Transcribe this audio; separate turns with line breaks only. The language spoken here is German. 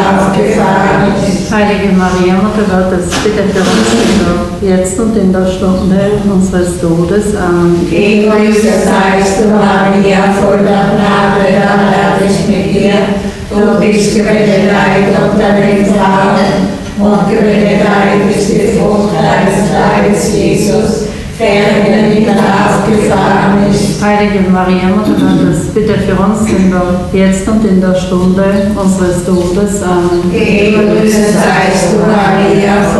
aufgefahren ist.
Heilige Maria, Mutter Gottes, bitte für uns Sünder, jetzt und in der Stunde unseres Todes. Amen.
Gegrüßet seist du, Maria, voll der Gnade, der Herr ist mit dir. Du bist gebenedeit unter den Frauen, und gebenedeit ist die Frucht deines Leibes, Jesus, der in den Himmel aufgefahren ist.
Heilige Maria, Mutter Gottes, bitte für uns Sünder, jetzt und in der Stunde unseres Todes. Amen.
Gegrüßet seist du, Maria,